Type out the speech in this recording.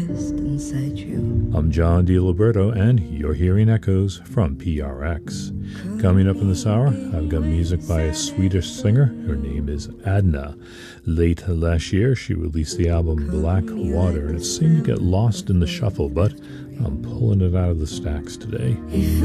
rest inside you. I'm John DiLiberto, and you're hearing Echoes from PRX. Coming up in this hour, I've got music by a Swedish singer. Her name is Adna. Late last year, she released the album Black Water, and it seemed to get lost in the shuffle, but I'm pulling it out of the stacks today.